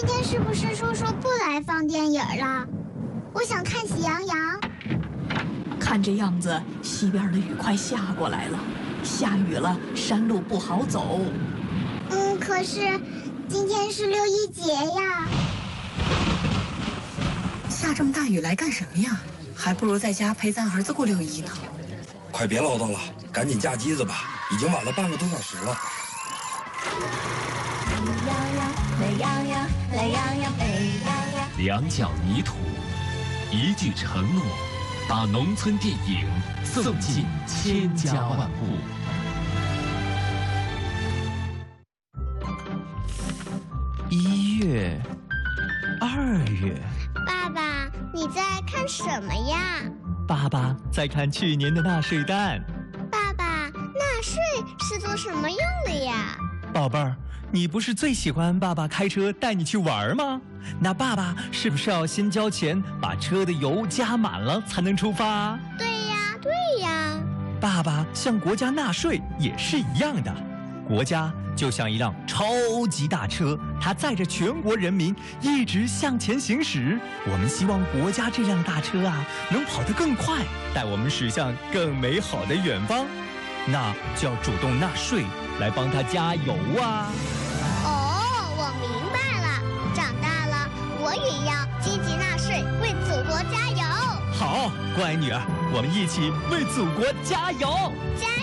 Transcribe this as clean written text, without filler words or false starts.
今天是不是叔叔不来放电影了？我想看《喜羊羊》。 看这样子，西边的雨快下过来了，下雨了，山路不好走。 可是今天是6·1节呀。 下这么大雨来干什么呀？还不如在家陪咱儿子过6·1呢。 快别唠叨了，赶紧架机子吧，已经晚了半个多小时了。 懒洋洋，懒洋洋，沸羊羊。 两脚泥土，一句承诺，把农村电影送进千家万户。 1月、2月， 爸爸，你在看什么呀？ 爸爸在看去年的纳税单。 爸爸，纳税是做什么用的呀？ 宝贝儿，你不是最喜欢爸爸开车带你去玩吗？那爸爸是不是要先交钱，把车的油加满了才能出发？ 对呀。 爸爸向国家纳税也是一样的，国家就像一辆超级大车，它载着全国人民一直向前行驶。我们希望国家这辆大车啊，能跑得更快，带我们驶向更美好的远方。那就要主动纳税，来帮它加油啊！ 哦，我明白了，长大了我也要积极纳税，为祖国加油。 好，乖女儿，我们一起为祖国加油！ 加